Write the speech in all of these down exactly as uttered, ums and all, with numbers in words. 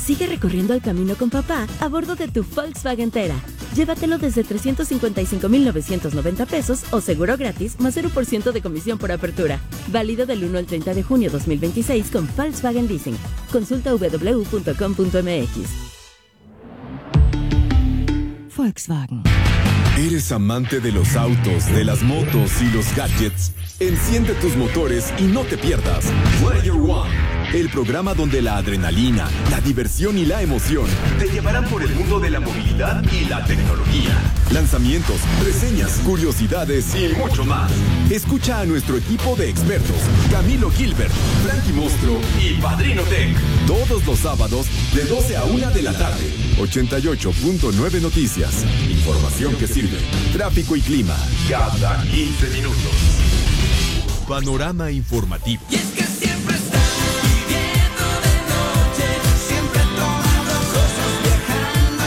Sigue recorriendo el camino con papá a bordo de tu Volkswagen Tera. Llévatelo desde trescientos cincuenta y cinco mil novecientos noventa pesos o seguro gratis más cero por ciento de comisión por apertura. Válido del uno al treinta de junio dos mil veintiséis con Volkswagen Leasing. Consulta w w w punto com punto m x. Volkswagen. ¿Eres amante de los autos, de las motos y los gadgets? Enciende tus motores y no te pierdas Player One, el programa donde la adrenalina, la diversión y la emoción te llevarán por el mundo de la movilidad y la tecnología. Lanzamientos, reseñas, curiosidades y mucho más. Escucha a nuestro equipo de expertos, Camilo Gilbert, Frankie Monstruo y Padrino Tech, todos los sábados de doce a una de la tarde. ochenta y ocho punto nueve Noticias. Información que sirve. Tráfico y clima cada quince minutos. Panorama informativo. Y es que siempre estamos viviendo de noche, siempre tomando cosas, viajando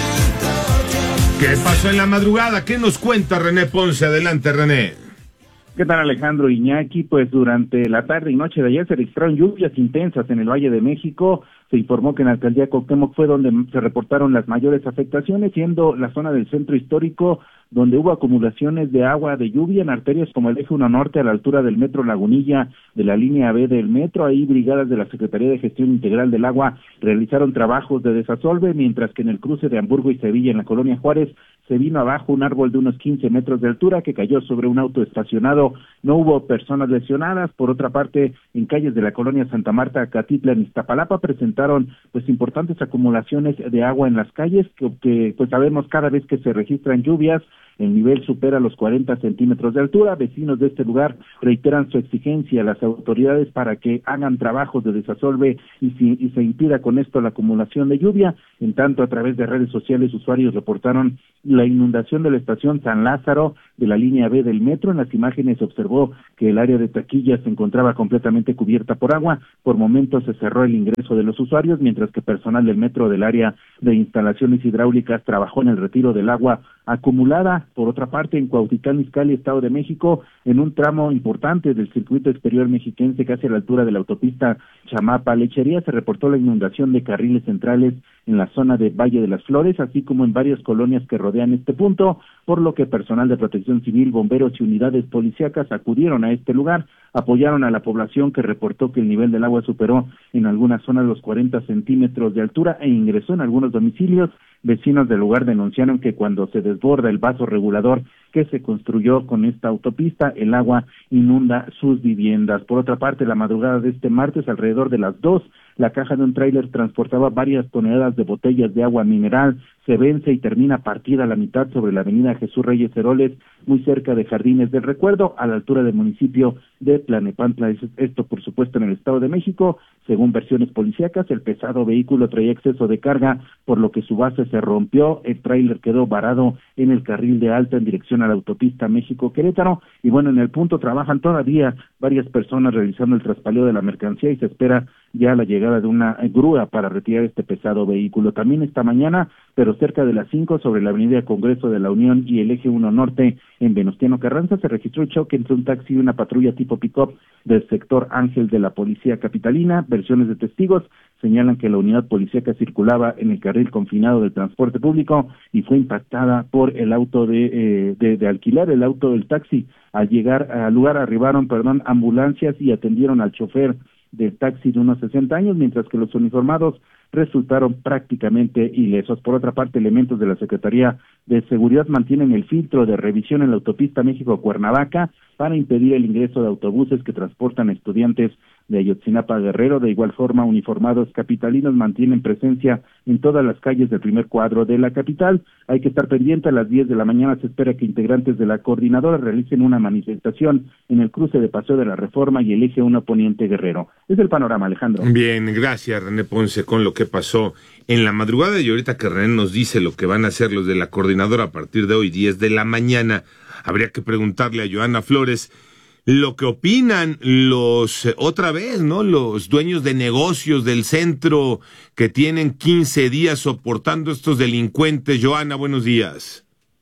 en coche. ¿Qué pasó en la madrugada? ¿Qué nos cuenta René Ponce? Adelante, René. ¿Qué tal, Alejandro Iñaki? Pues durante la tarde y noche de ayer se registraron lluvias intensas en el Valle de México. Se informó que en la alcaldía Cuauhtémoc fue donde se reportaron las mayores afectaciones, siendo la zona del centro histórico donde hubo acumulaciones de agua de lluvia en arterias como el eje uno norte a la altura del metro Lagunilla de la línea B del metro. Ahí brigadas de la Secretaría de Gestión Integral del Agua realizaron trabajos de desasolve, mientras que en el cruce de Hamburgo y Sevilla en la colonia Juárez se vino abajo un árbol de unos quince metros de altura que cayó sobre un auto estacionado. No hubo personas lesionadas. Por otra parte, en calles de la colonia Santa Marta, Catitla, en Iztapalapa, presentaron pues importantes acumulaciones de agua en las calles, que, que pues sabemos cada vez que se registran lluvias, el nivel supera los cuarenta centímetros de altura. Vecinos de este lugar reiteran su exigencia a las autoridades para que hagan trabajos de desasolve y, si, y se impida con esto la acumulación de lluvia. En tanto, a través de redes sociales, usuarios reportaron la inundación de la estación San Lázaro de la línea B del metro. En las imágenes se observó que el área de taquillas se encontraba completamente cubierta por agua. Por momentos se cerró el ingreso de los usuarios, mientras que personal del metro del área de instalaciones hidráulicas trabajó en el retiro del agua acumulada. Por otra parte, en Cuautitlán Izcalli, Estado de México, en un tramo importante del circuito exterior mexiquense, casi a la altura de la autopista Chamapa-Lechería, se reportó la inundación de carriles centrales en la zona de Valle de las Flores, así como en varias colonias que rodean este punto, por lo que personal de protección civil, bomberos y unidades policíacas acudieron a este lugar, apoyaron a la población que reportó que el nivel del agua superó en algunas zonas los cuarenta centímetros de altura e ingresó en algunos domicilios. Vecinos del lugar denunciaron que cuando se desborda el vaso regulador que se construyó con esta autopista, el agua inunda sus viviendas. Por otra parte, la madrugada de este martes, alrededor de las dos, la caja de un tráiler transportaba varias toneladas de botellas de agua mineral, se vence y termina partida a la mitad sobre la avenida Jesús Reyes Heroles, muy cerca de Jardines del Recuerdo, a la altura del municipio de Tlanepantla. Esto, por supuesto, en el Estado de México. Según versiones policíacas, el pesado vehículo traía exceso de carga, por lo que su base se rompió. El tráiler quedó varado en el carril de alta en dirección a la autopista México-Querétaro. Y bueno, en el punto trabajan todavía varias personas realizando el traspaleo de la mercancía y se espera ya la llegada de una grúa para retirar este pesado vehículo. También esta mañana, pero cerca de las cinco, sobre la avenida Congreso de la Unión y el eje uno norte en Venustiano Carranza, se registró el choque entre un taxi y una patrulla tipo pick-up del sector Ángel de la Policía Capitalina. Versiones de testigos señalan que la unidad policíaca circulaba en el carril confinado del transporte público y fue impactada por el auto de, eh, de, de alquilar, el auto del taxi. Al llegar al lugar arribaron, perdón, ambulancias y atendieron al chofer del taxi de unos sesenta años, mientras que los uniformados resultaron prácticamente ilesos. Por otra parte, elementos de la Secretaría de Seguridad mantienen el filtro de revisión en la autopista México-Cuernavaca para impedir el ingreso de autobuses que transportan estudiantes de Ayotzinapa Guerrero. De igual forma, uniformados capitalinos mantienen presencia en todas las calles del primer cuadro de la capital. Hay que estar pendiente. A las diez de la mañana se espera que integrantes de la coordinadora realicen una manifestación en el cruce de Paseo de la Reforma y el eje uno Poniente Guerrero. Es el panorama, Alejandro. Bien, gracias, René Ponce, con lo que pasó en la madrugada. Y ahorita que René nos dice lo que van a hacer los de la coordinadora a partir de hoy, diez de la mañana, habría que preguntarle a Johanna Flores lo que opinan los, eh, otra vez, ¿no? Los dueños de negocios del centro que tienen quince días soportando estos delincuentes. Johanna, buenos días.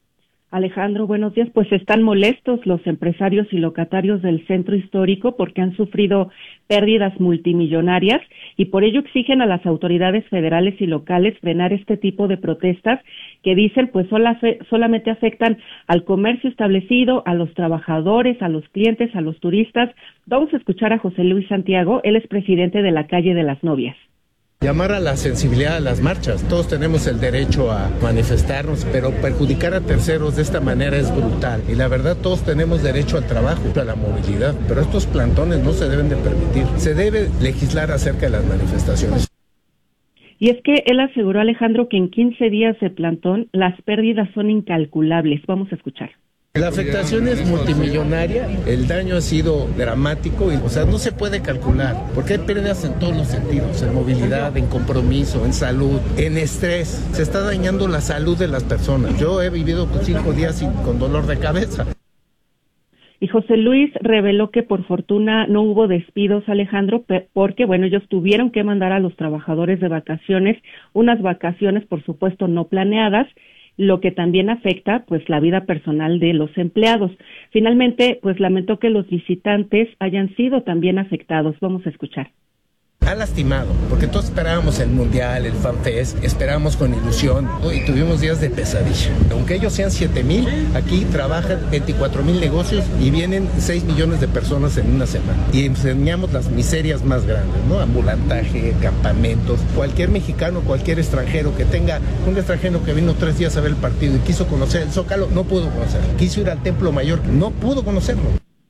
Alejandro, buenos días. Pues están molestos los empresarios y locatarios del centro histórico porque han sufrido pérdidas multimillonarias y por ello exigen a las autoridades federales y locales frenar este tipo de protestas que dicen pues sola, solamente afectan al comercio establecido, a los trabajadores, a los clientes, a los turistas. Vamos a escuchar a José Luis Santiago, él es presidente de la Calle de las Novias. Llamar a la sensibilidad a las marchas. Todos tenemos el derecho a manifestarnos, pero perjudicar a terceros de esta manera es brutal. Y la verdad, todos tenemos derecho al trabajo, a la movilidad, pero estos plantones no se deben de permitir. Se debe legislar acerca de las manifestaciones. Y es que él aseguró, Alejandro, que en quince días de plantón las pérdidas son incalculables. Vamos a escuchar. La afectación es multimillonaria, el daño ha sido dramático, y, o sea, no se puede calcular, porque hay pérdidas en todos los sentidos, en movilidad, en compromiso, en salud, en estrés. Se está dañando la salud de las personas. Yo he vivido cinco días sin, con dolor de cabeza. Y José Luis reveló que por fortuna no hubo despidos, Alejandro, porque, bueno, ellos tuvieron que mandar a los trabajadores de vacaciones, unas vacaciones, por supuesto, no planeadas, lo que también afecta pues la vida personal de los empleados. Finalmente, pues lamentó que los visitantes hayan sido también afectados. Vamos a escuchar. Ha lastimado, porque todos esperábamos el Mundial, el FanFest, esperábamos con ilusión y tuvimos días de pesadilla. Aunque ellos sean siete mil, aquí trabajan veinticuatro mil negocios y vienen seis millones de personas en una semana. Y enseñamos las miserias más grandes, ¿no? Ambulantaje, campamentos. Cualquier mexicano, cualquier extranjero que tenga, un extranjero que vino tres días a ver el partido y quiso conocer el Zócalo, no pudo conocerlo. Quiso ir al Templo Mayor, no pudo conocerlo.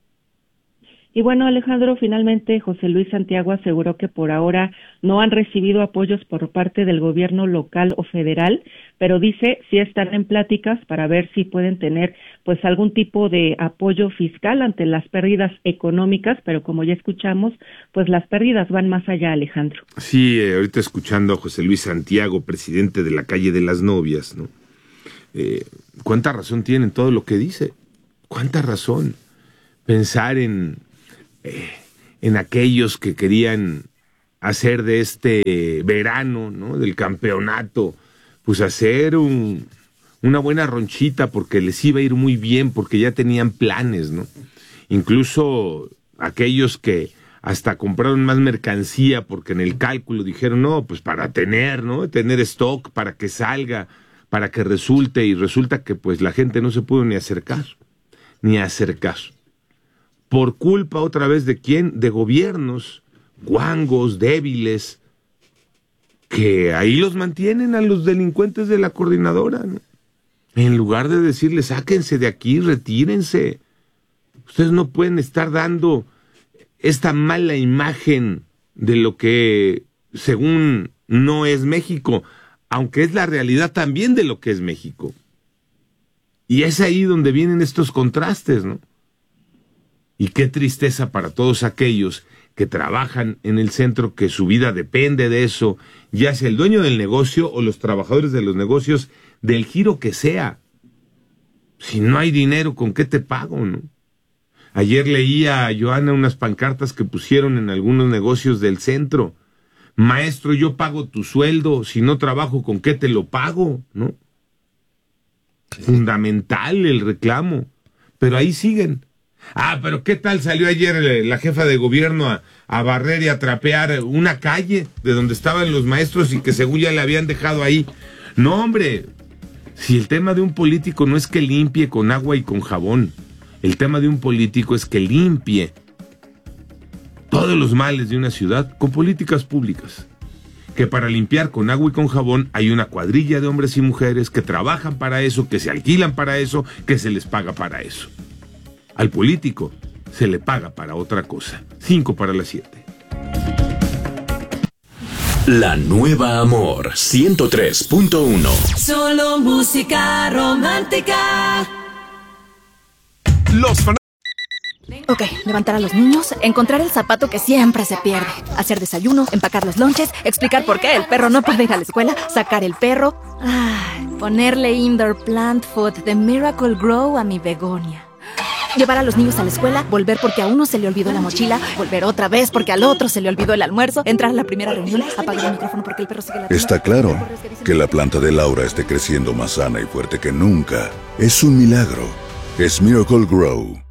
Y bueno, Alejandro, finalmente José Luis Santiago aseguró que por ahora no han recibido apoyos por parte del gobierno local o federal, pero dice sí están en pláticas para ver si pueden tener pues algún tipo de apoyo fiscal ante las pérdidas económicas, pero como ya escuchamos, pues las pérdidas van más allá, Alejandro. Sí, eh, ahorita escuchando a José Luis Santiago, presidente de la Calle de las Novias, ¿no? Eh, ¿Cuánta razón tiene en todo lo que dice? ¿Cuánta razón? Pensar en en aquellos que querían hacer de este verano, ¿no? Del campeonato, pues hacer un, una buena ronchita porque les iba a ir muy bien, porque ya tenían planes, ¿no? Incluso aquellos que hasta compraron más mercancía porque en el cálculo dijeron, no, pues para tener, ¿no? Tener stock, para que salga, para que resulte, y resulta que pues la gente no se pudo ni acercar, ni acercar. ¿Por culpa otra vez de quién? De gobiernos guangos, débiles, que ahí los mantienen a los delincuentes de la coordinadora, ¿no? En lugar de decirles, sáquense de aquí, retírense. Ustedes no pueden estar dando esta mala imagen de lo que, según, no es México, aunque es la realidad también de lo que es México. Y es ahí donde vienen estos contrastes, ¿no? Y qué tristeza para todos aquellos que trabajan en el centro, que su vida depende de eso, ya sea el dueño del negocio o los trabajadores de los negocios, del giro que sea. Si no hay dinero, ¿con qué te pago, no? Ayer leía a Joana unas pancartas que pusieron en algunos negocios del centro. Maestro, yo pago tu sueldo, si no trabajo, ¿con qué te lo pago, no? Fundamental el reclamo, pero ahí siguen. Ah, pero ¿qué tal salió ayer la jefa de gobierno a, a barrer y a trapear una calle de donde estaban los maestros y que según ya le habían dejado ahí? No, hombre, si el tema de un político no es que limpie con agua y con jabón, el tema de un político es que limpie todos los males de una ciudad con políticas públicas. Que para limpiar con agua y con jabón hay una cuadrilla de hombres y mujeres que trabajan para eso, que se alquilan para eso, que se les paga para eso. Al político se le paga para otra cosa. Cinco para las siete. La Nueva Amor ciento tres punto uno. Solo música romántica. Los fan- Ok, levantar a los niños, encontrar el zapato que siempre se pierde, hacer desayuno, empacar los lonches, explicar por qué el perro no puede ir a la escuela, sacar el perro, ay, ponerle indoor plant food de Miracle Grow a mi begonia. Llevar a los niños a la escuela, volver porque a uno se le olvidó la mochila, volver otra vez porque al otro se le olvidó el almuerzo, entrar a la primera reunión, apagar el micrófono porque el perro sigue la... Está claro que la planta de Laura esté creciendo más sana y fuerte que nunca. Es un milagro. Es Miracle Grow.